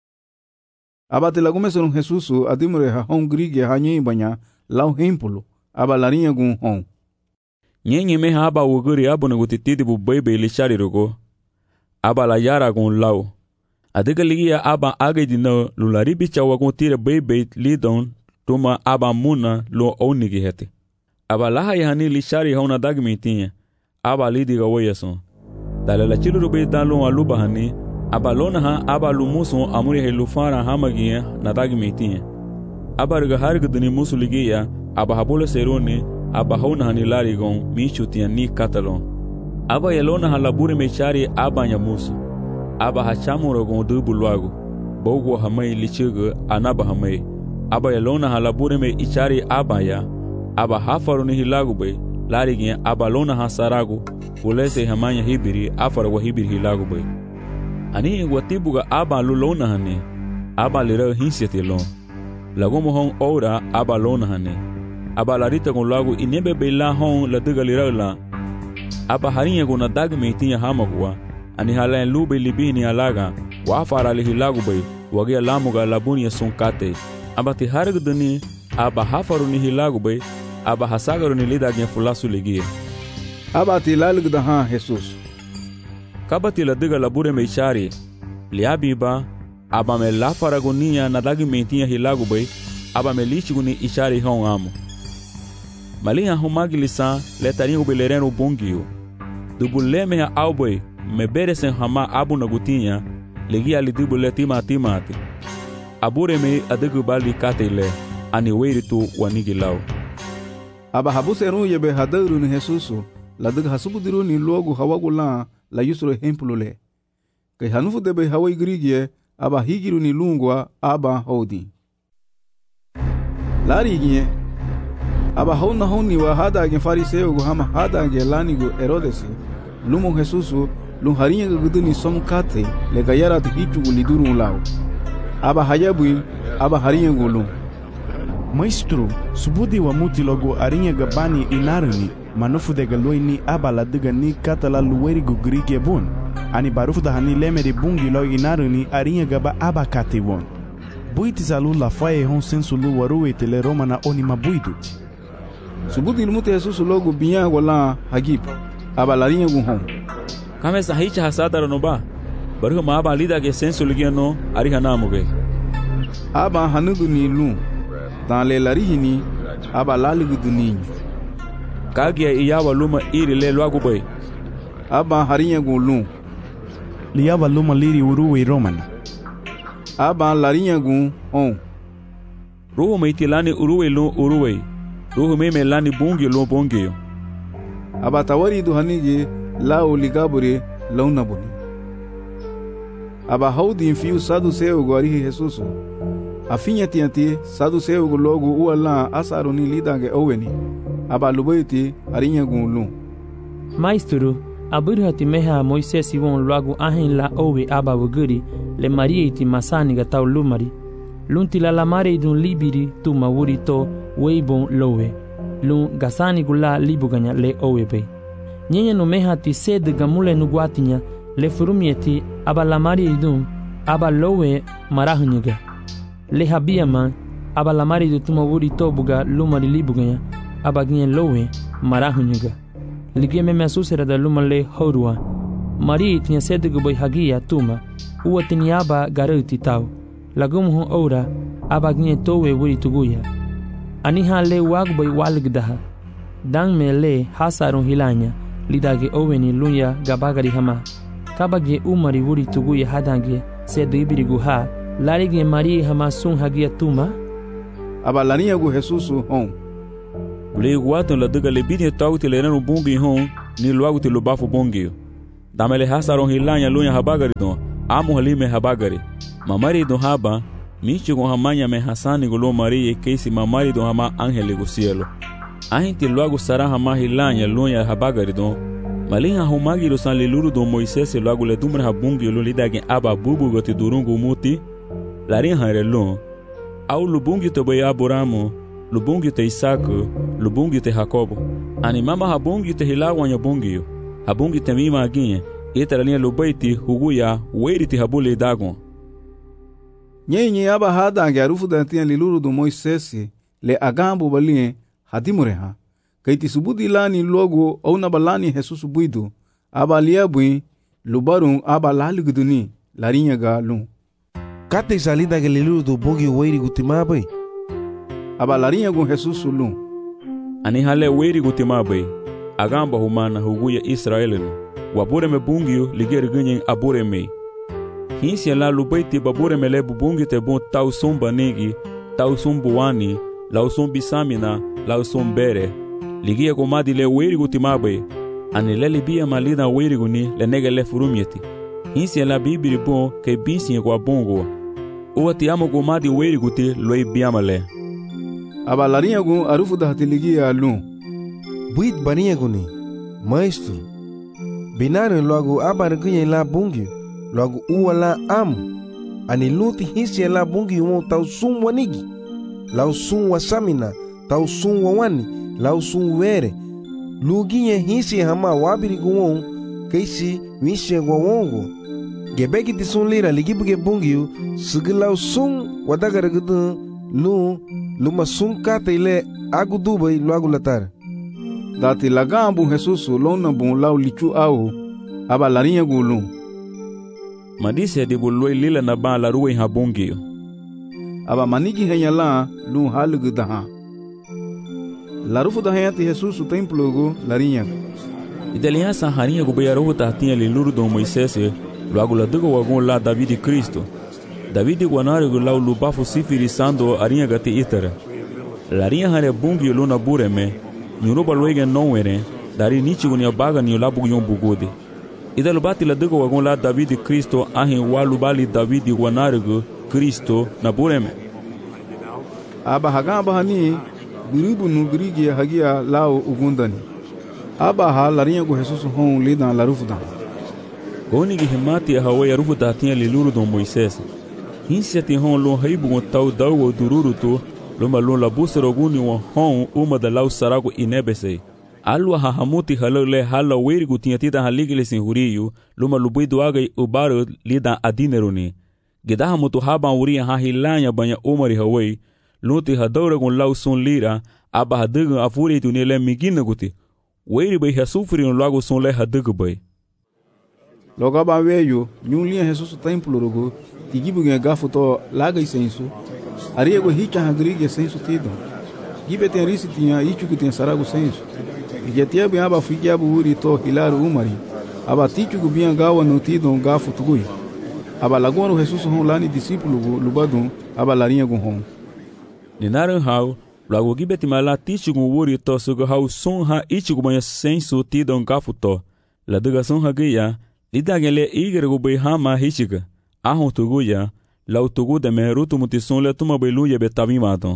Abate lagumeserun Jesus adimoreha hon grigia hanyi banya lau hempulo. Aba larinyagu hon. Nyenye meha aba wuguri abo na gutitidi bu bebe lishari rogo. Aba la yara gun lau. Adega ligia aba agedi na lulari bicha wagun tire bebe lidon tuma aba muna lo onigi hete. Aba laha yahani lishari hauna dagmi tinha. Aba lidiga woyason. Dale la chilu rube dalon aluba hani. Aba lona ha aba lumuson amuri he lufara hamagia na dagmi tinha. Aba riga harga duni musu ligia. Aba habole seroni. Aba hauna hani larigon michu tia ni katalon. Aba yelona halaburi mechari aba nyamusu. Aba hachamuro gon dubu luago. Bogo hamai lichiga anaba hamai. Aba yelona halaburi me ichari aba ya. Aba hafaru ni hilagu bay. Larigin aba lona hasarago. Ulese hamanya hibiri afara wa hibiri hilagu bay. Ani watibuga aba lulona hane. Aba lira hinsiati lon. Lagomo hon ora aba lona hane. Aba larita con lago inebe bela hon la dega lira la. Aba harinha con na daga meitinha hamagua. Ani halaen lube libini alaga. Wa afara li hilagu bay. Wagia lamuga labunia sonkate. Aba ti hargdani aba hafaru ni hilagu bay. Aba hasagaru ni lida gen fulasu ligia. Aba ti lalgda ha Jesus. Kabati la diga labure meishari. Liabiba. Aba me lafaragonia na dagi mentinha hilagu bay. Aba me lichiguni ishari hon amo. Malinha humagi lisan letarinho ubelereno bongio. Dubule meha alboi me beresen hama abu na gutinha. Legia li dubule timati. Abure me adegu bali katele. Ani weiritu wanigilau. Aba habuseru yebe hadaru ni Jesusu. La dega hasubudiru ni logo hawagula la yusro hempulule. Kai hanufu debe hawai grigie. Aba higiru ni lungwa aba hodi. Lari gie. Aba hona honi wa hada gen fariseo go hama hada gen lanigo Herodesi. Lumo Jesusu lun harinha guduni somkate le gayara te hichu liduru lao. Aba hayabui aba harinha gulu. Maestro, subudi wa muti logo arinha gabani inarani manufu de galoini aba la diga ni kata la luweri go grige bon. Ani barufu da hani leme de bungi lo inarani arinha gaba aba kate won. Buiti salu la faye hon sensu lu waruwe tele romana oni mabuidu. Subudi ilmute Jesusu logo binya wala hagip. Aba larinha gun hon. Kame sahicha hasada no ba. Baru ma aba lida ge sensu ligia no ariha namuge. Aba hanugu ni lu. Dans les larihini aba laligu duninho. Kagia iyawa luma iri le loagu bay. Aba harinha gun lu. Liaba luma liri uruwe romana. Aba larinha gun on. Ruhu meitilani uruwe lu uruwe. Ruhu meme lani bungi lu bungi. Aba tawari du hanige lao ligabure launabuni. Aba haudi infiu saduseu guarihi Jesusu. Afinha tianti saduseu gu logo uala asaruni lidange oweni. Aba lubeiti harinha gun lu. Maestro, aburhati meha Moisés won logo ahin la owe aba wuguri le marieti masani ga tau lumari. Lunti la lamare dun libiri tu mawuri to weibon lowe. Lun gasani gula libuganya le owe be. Nyenye no meha ti sed gamule nu guatinya le furumieti aba lamari dun aba lowe marahunyiga. Le habia man aba lamari du tu mawuri to buga lumari libuganya aba gnyen lowe marahunyiga. Ligie me susera da luma le horua. Mari tinha sed guboy hagia tuma. Uwa tiniaba garuti tau. Lagum hon ora aba gnyen towe wuri tuguya. Aniha le wagboy walgdaha. Dang me le hasarun hilanya. Lidage oweni lunya gabagari hama. Kabage umari wuri tuguya hadange sed ibiri guha. Larige mari hama sun hagia tuma. aba larinha gu Jesus hon. Le guaton la daga le bidin tau te lerano bungi hon ni luagu te lubafu bungi. Damele hasaron hilanya lunya habagari don amu halime habagari. Mamari don haba michi gon hamanya me hasani gulo Maria keisi mamari don hama angele go cielo. Ahinti luagu sara hama hilanya lunya habagari don malinha humagi lo san leluru don Moisés luagu le dumra habungi lo lidagin aba bubu gote durungu muti larin hanrelon au lubungi to boy Abrahamu lubungi te Isaac lubungi te Jacobo ani mama habungi te hilawanya bungi habungi te mima aginye itara linha lubaiti huguya weiri te habule dagon Nyenye aba hada garufu dantia leluru don Moisés le agambo balinhe hadimureha kaiti subudi lani logo au na balani Jesus buidu aba liabui lubarun aba laliguduni larinha ga lun Kate salida que leluru do bogi weiri gutimabai. Aba larinha gun Jesus lun. Ani hale weiri gutimabai. Agamba humana huguya Israelino. Wabure me bungio ligeri ganyen abure me. Hinsi la lubaiti babure me lebu bungi te bon tau sumba negi, tau sumbu wani, lau sumbi samina, lau sumbere. Ligia gomadi le weiri gutimabai. Ani le libia malida weiri guni le nege le furumieti. Hinsi la bibiri bon ke binsi kwa bongo. Uwa ti amo gomadi weiri guti loi biamale. Aba larinha gun arufu da hatiligia lun. Buit barinha guni, maestro. Binario logo abargunha la bungi, logo uwa la am. Ani luti hinsi la bungi umo tau sum wanigi. Lau sum wasamina, tau sum wawani, lau sum were. Luginha hinsi hama wabiri guon, keisi winsi gwawongo. Gebeki ti sun lira ligibuge bungiu sigilau sun wadagaragudu lu luma sun kata ile agu dubai lu agu latar. Dati lagambu Jesus lona bun lau lichu au aba larinha gulu. Madise de buloi lila na ba la ruwe ha bungiu. Aba manigi henyala lu halugu daha. Larufu daha ti Jesus o templo go larinha. Ideliha sa harinha go bayaru tahtinha liluru do Moisés. Logo la dugo wagon la David Cristo. David guanare go lau lubafu sifiri sando arinha gati itara. La rinha hare bungi luna bureme. Nyuruba loige nowere. Dari nichi gunia baga ni labu yon bugode. Ida lubati la dugo wagon la David Cristo ahin walu bali David guanare go Cristo na bureme. Aba hagamba hani guribu nugrigi hagia lau ugundani. Aba ha la rinha go Jesus hon lidan la rufudan. Onigi himati hawa ya rufu datinha liluru don Moisés. Hinsi ati hon lon haibu gon tau dawo dururu to loma lon la busero guni wan hon uma da lau sarago inebese. Alwa hahamuti halole hala weri gutinha tita haligile sin huriyu loma lubuidu agai ubaro lidan adineruni. Gedaha mutu haban uria hahilanya banya umari hawai lunti hadaura gon lau son lira aba hadagan afuri tunile migina guti. Weri bai hasufri on lago son le hadaga bai. Logo aba veio, linha Jesus templo rogo, tigibu gafu to laga e senso. Ariego hicha hagrigue senso tido. Gibe tem risi tinha ichu que tem sarago senso. Igetia bem aba fikia buuri to hilaru umari. Aba tichu que bem gawa no tido gafu tugui. Aba lagono Jesus hon lani discípulo lubadun aba larinha gon hon. Ninaran hau, logo gibe timala tichu gon wuri to sugo hau son ha ichu gon senso tido gafu to. La dugason hagia Lidagele igre go bai hama hichiga. Ahon tuguya, lau tugu de merutu mutison le tuma bailuya betavimaton.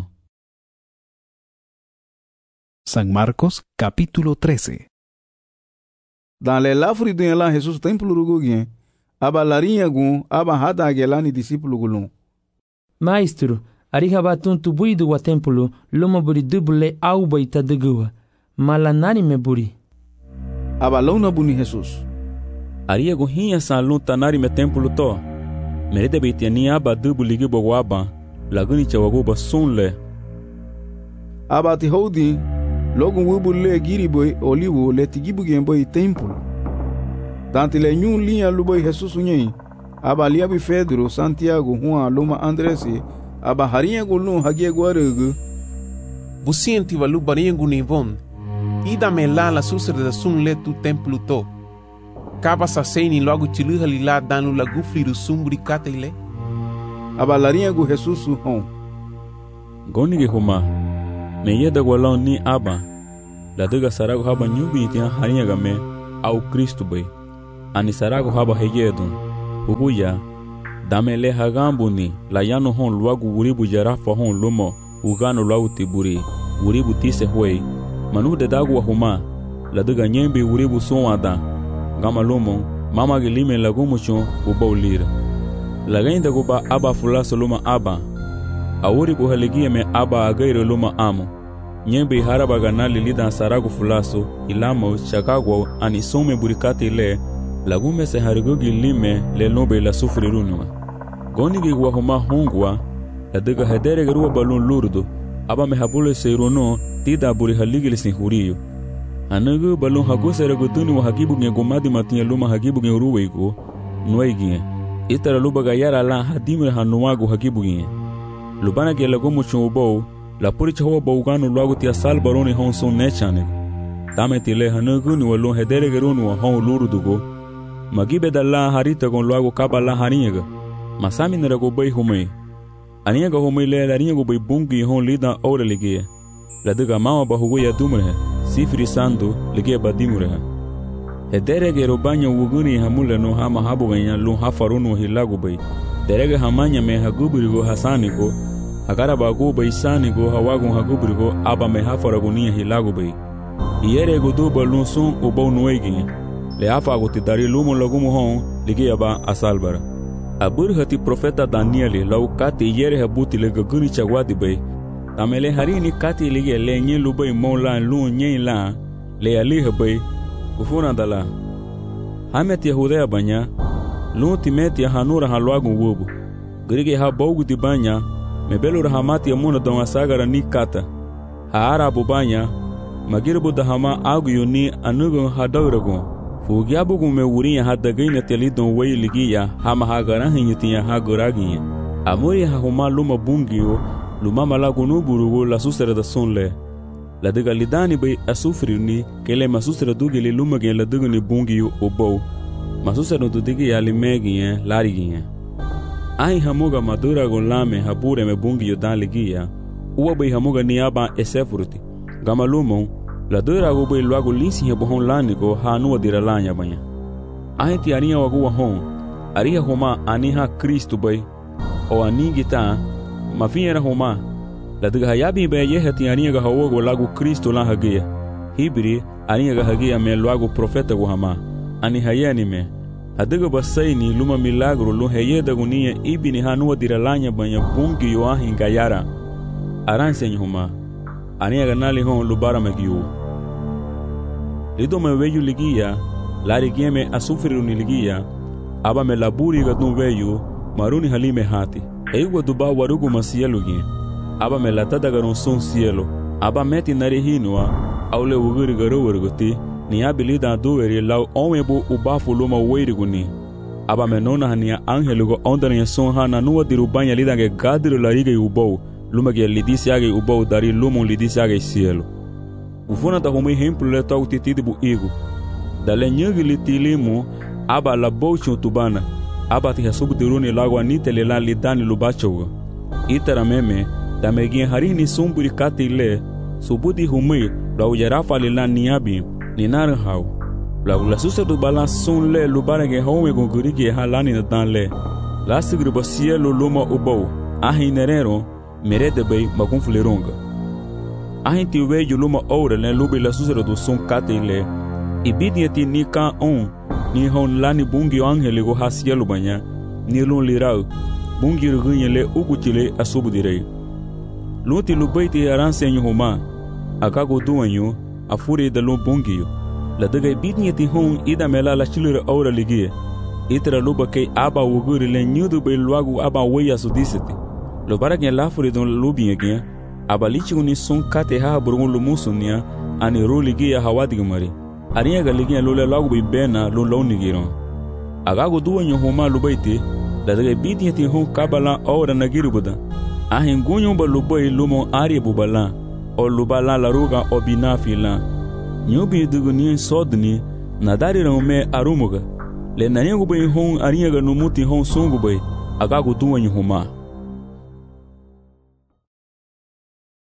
San Marcos, capítulo 13. Dans les lafri de la Jesus templo rugugien, aba larinha gun, aba hada agelani discípulo gulun. Maestro, ariha batun tubuidu wa templo, loma buri dubule au baita degua. Malanari me buri. Aba launa buni Jesus. Aria go hinha sa lun tanari me templo to. Merede beitiani aba dubu ligi bogwaba. Laguni chawagoba sunle. Aba ti houdi. Logo wubu le giri boy olivo le tigibu gemboy templo. Tanti le nyun linha luboy Jesus unyen. Aba liabi Pedro, Santiago, Juan, Loma Andresi. Aba harinha go lun hagie guaregu. Busienti valu barinha go nivon. Ida me la susre da sun le tu templo to. Kaba sa seini logo tiluha lila danu lagu friru sumbri katele. Aba larinha go Jesus hon. Goni ge huma. Me yeda gwalon ni aba. La dega sarago haba nyubi tia harinya game au Kristo bay. Ani sarago haba heyedun. Huguya. Dame le hagambu ni la yano hon luagu uribu jarafa hon lumo ugano luagu tiburi. Uribu tise huey. Manu de dagu wa huma. La dega nyembi uribu sonwada. Gama lumo. Mama gelime lagumucho ubau lira. Lagainda guba aba fulaso luma aba. Awuri buhaligia me aba agairo luma amo. Nyembe haraba ganali lida saragu fulaso ilamo chakagwa anisome burikati le lagume se harigogi lime le lobe la sufri runwa. Goni gi wahuma hongwa la dega hedere garuwa balon lurdo aba me habule se rono tida buri haligi le sinhuriyo. Anagu balon hago se ragutuni wa hagibu nge gomadi matinye luma hagibu nge uruwego nuwaigie. Itara luba gayara la hadimre hanuwago hagibu nge. Lubana ge lagomu chubou la puricha huwa baugano luagu tia sal baroni hon son nechane. Tame tile hanagu ni walon hedere gerunu wa hon lurudugo. Magibe da la harita gon luagu kaba la harinyega. Masami nerago bay humei. Aniyaga humei le larinyago bay bungi hon lida aura ligia. La diga mama bahugo ya dumrehe. Sifri sandu ligia badimurehe. Hedere gero banya wuguni hamule no hama habu ganya lun hafarunu hilagu bay. Derege hamanya me hagubirigo hasanigo. Agara bagu bay sanigo hawagun hagubrigo aba me hafaragunia hilagu bay. Iyere gudu balun sun ubau nuegi. Le afa gutidari lumo lagumu hon ligi aba asalbara. Abur hati profeta Danieli lau kati iyere habuti le gaguni chagwadi bay. Tamele harini kati ligi le nye lubay mola lun nye la le aliha bay. Kufuna dala. Hamet Yahudea banya lun timeti ya hanura halwagun wubu. Grige ha baugu di banya mebelu rahamati ya muna don asagara ni kata. Ha arabu banya magirbu dahama agu yuni anugun hadawragun. Fugiabugun me wurinya hadagaina telidon way ligiya hama hagarahin yutinya haguraginya. Amuri ha huma luma bungiyo luma malagunu burugu la susere da sonle. La diga lidani bay asufri ni kele masusere dugili luma gen la diguni bungiyo obou. Masusere dudigi ya limegiya larigiya. Ai hamuga madura golame habure me bungi yodan ligia. Uwa bay hamuga niaba esefurti. Gama lumon, la dura go bay luago linsi hebohon lanigo hanua diralanya banya. Ai ti aria wagu wahon, aria homa aniha Kristo bay, o anigita, mafiera homa. La diga hayabi bay yehati aria ga hawogo lagu Kristo la hagia. Hibri aria ga hagia me luago profeta go hama. Ani hayani me. Adiga basaini luma milagro lu heyeda gunia ibini hanua diralanya banya bungi yoahin gayara. Aranse nyuma. Ania ganali hon lubara magiu. Lido me veyu ligia, lari gieme asufriru ni ligia, aba me laburi gadun veyu, maruni halime hati. Eigwa duba warugu masielu gien. Aba me latada garon son cielo, aba meti nari hinua, aule uguri garu warguti, ni abilida duweri lau omebo ubafu luma weiriguni. Aba menona hania angelugo ondania son hana nuwa dirubanya lidange gadiru larige ubou, luma ge lidisi age ubou dari lumon lidisi age cielo. Ufuna ta humei hemplu le tau titidibu igu. Dale nyagi litilimu aba la bouchu tubana, aba ti hasubu diruni lago anite le la lidani lubachoga. Itara meme, damegien harini sumburi kati le, subudi humei lau jarafa le la niabi, ni narahau. La susa du balan sun le lubarage home gongurigi halani na dan le. La sigriba cielo luma ubou, ahi nerero, merede bay magunfleronga. Ahi ti weju luma ora le lubi la susa du sun kate le. Ibidiati ni ka on, ni hon lani bungi angeli go ha cielo banya, ni lun lirau, bungi rugunye le uguchile asubu direi. Lunti lubaiti aransenyo homa, akago duanyo, afuri da lun bungiyo. La daga bidniati hon ida mela la chilura aura ligie. Itra luba kei aba wuguri le nyudu be luagu aba weya sudisiti. Lubara gen lafuri don lubi gen, aba lichi uni son kate ha burgun lumusunia, ani ru ligie hawadigumari. Aria ga ligie lule lagu be bena lu launigiron. Agago duanyo homa lubaiti, la daga bidniati hon kabala aura nagirubuda. Ahin gunyo ba lubai lumo ari bubala, o lubala la ruga obinafi la. Nyubi duguni sodni nadari raume arumuga le nanyangu bay hon ariyaga numuti hon sungu bay agagu duwanyu huma.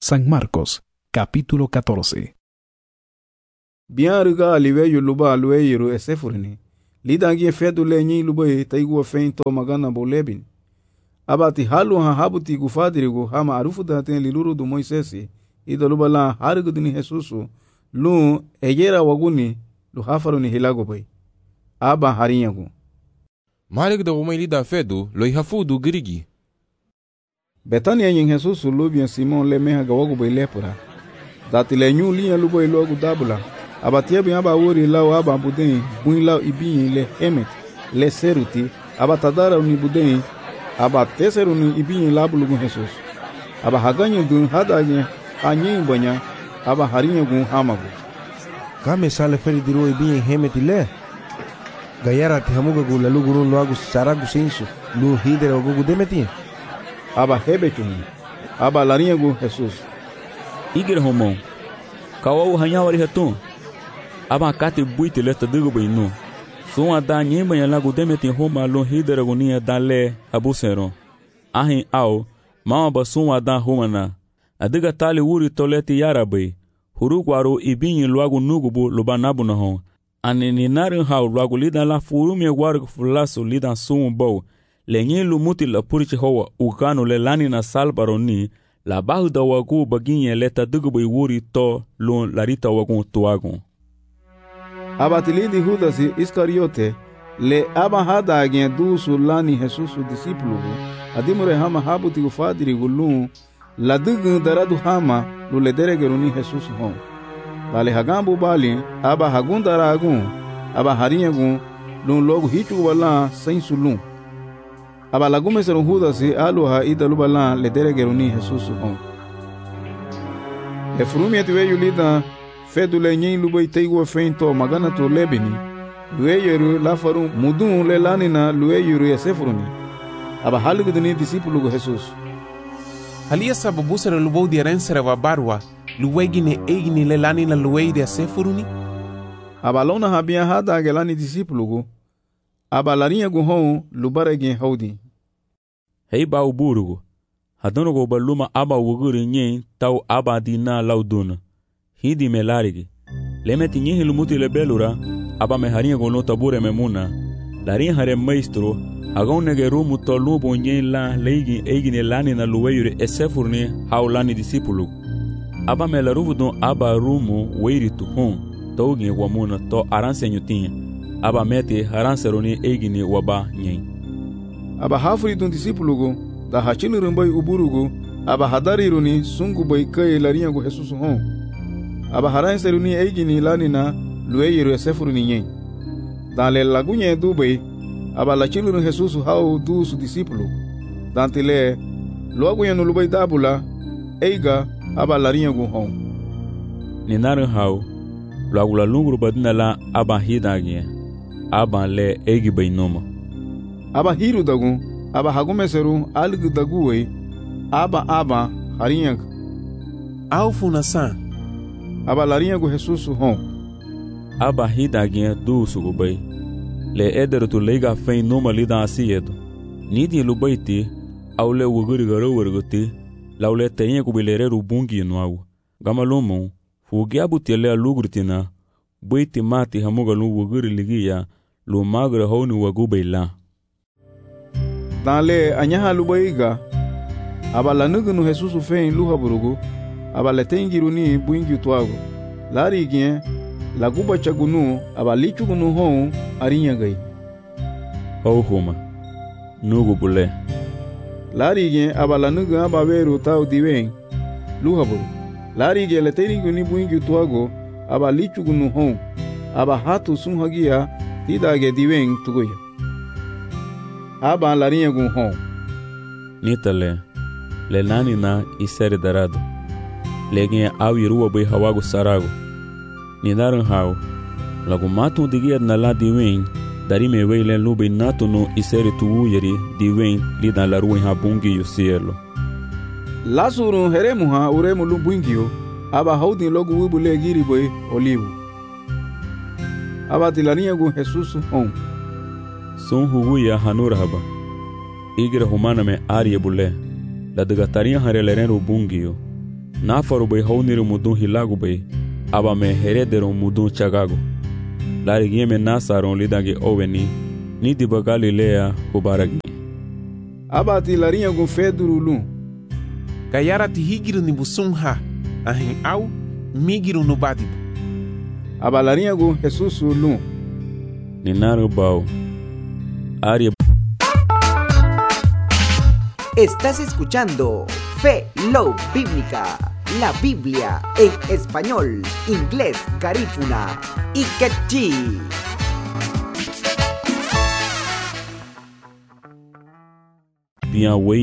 San Marcos, capítulo 14. Bianriga aliveyo luba lueiro esefurni. Lidangie fedu lenyi lubai taigu feinto magana bolebin. Abati halu habuti gufadirigo hama arufu daten liluru du Moisesi. Ida lubala harigudini Jesusu. Lu ejera waguni lu hafaruni hilago bai. Aba harinyagu. Malik da umay lida fedu lo ihafudu girigi. Betania nyin Jesusu lubian Simon le meha gawago bai lepura. Dati le nyu liya lubai logu dabula. Abatia bi aba wori lao aba budin buin lao ibin le hemet le seruti aba tadara uni budin aba teseru ni ibin labulugun Jesus aba haganye dun hadanye anye banya aba harinya gun hamagu kame sale feri diro ibin hemet le gayara ti hamuga gu lalu gurun lo agu saragu sensu lu hidere ogu demeti aba hebetun aba larinya gun Jesus igre homon kawo hanya wari hatun aba kate buite lesta digo binu son ada nyemba ya lago demeti homa lo hidera gonia dale abusero ahin au mama basun ada homana adiga tali wuri toleti yarabe hurukwaro ibinyi luagu nugubu lubanabu na hon anini narin hau luagu lidan la furumi waru fulaso lidan sun bow lenye lumuti la puriche hoa ukano le lani na salbaroni la bahu da wagu baginye leta digo bai wuri to lo larita wagu tuagun abatilidi Judasi Iscariote le aba hada agien du sulani Jesusu discípulo adimure hama habuti ufadiri gulun la dugun daradu hama lu le deregeruni Jesusu hon dale hagambu bali aba hagun daragun aba harinyagun lun logu hichu wala sain sulun aba lagume serun Judasi aluha idalu bala le deregeruni Jesusu hon le furumi etiwe lida fedu le nyin lubai taigu feinto magana to lebini lueyeru lafaru mudun le lanina lueyeru esefuruni aba halugudini discípulo go Jesus halia sababu sera lubou di rensera wa barwa luegine eigini le lanina luei de esefuruni aba lona habia hada gelani discípulo go aba larinha go hon lubarege haudi hei ba uburugo hadono go baluma aba wuguri nyin tau aba dina lauduna hidi melarigi lemeti nyihi lumuti le belura aba meharinha go nota bure memuna larin hare maestro agone ge rumu to lubo nyin la leigi eigine lani na luweyure esefurni haulani discípulo aba melaruvudon aba rumu weiri tu hon togi wamuna to aransenyu tinha aba meti haranseroni eigine waba nyin aba hafuri dun discípulo go da hachinu rumbai uburugo aba hadariruni sungu bai kai larinha go Jesus hon aba haran seruni eigini lanina lueyiru esefuruni nyen dale lagunye dubai aba lachiluru Jesus hau du su discípulo dantile luagunye no lubai dabula eiga aba larinha gu hon ni narin hau luagula lunguru badina la aba hidagie aba le eigi bai noma aba hiru dagu aba hagume seru algu daguwe aba harinha au funasan aba larinha go Jesus hon aba hidagie du sugubai le eder tu leiga fein numa lida asiedo nidi lubaiti au le wuguri garo wergoti laule tenye kubilere rubungi nuau gamalumu fugi abutele alugurtina baiti mati hamuga lu wuguri ligia lu magre honi wagubaila dale anyaha lubaiga aba lanugunu Jesus fein luha burugu aba letengiruni buingi tuago lari gien laguba chagunu aba lichugunu hon arinya gai homa nugu bule lari gien aba lanugu aba veru tau diwen luhaburu lari gien letengiruni buingi tuago aba lichugunu hon aba hatu sunhagia tidage diwen tugoya aba larinya gun hon nitale le nani na isere darado legin au yiruwa bai hawago sarago ni narin hau lagu matu digia na la diwen dari me weile lube nato no isere tu yeri diwen lidan la ruin habungi yusielo lasuru heremu ha uremu lumbungio aba haudin logu wibule giri bai olivu aba tilania gu Jesus hon son huguya hanura haba igre humana me arie bule la degataria hareleren rubungio Nafaru bay hauniru mudun hilagu bay, aba me heredero mudun chagago. Lari gieme nasaron lidange oveni, ni diba Galilea hubaragi. Aba ti larinha gun feduru lum. Gayara ti higiru ni busum ha, ahin au, migiru no badibu. Aba larinha gun Jesus lum. Ninaru bau. Aria. Estás escuchando Fe Love Bíblica, la Biblia en español, inglés, garífuna y quechí. Bien, wey.